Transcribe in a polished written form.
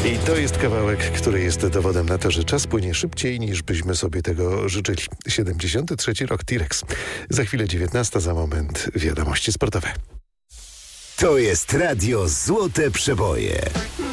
I to jest kawałek, który jest dowodem na to, że czas płynie szybciej niż byśmy sobie tego życzyli. 73. rok T-Rex. Za chwilę 19, za moment wiadomości sportowe. To jest radio Złote Przeboje.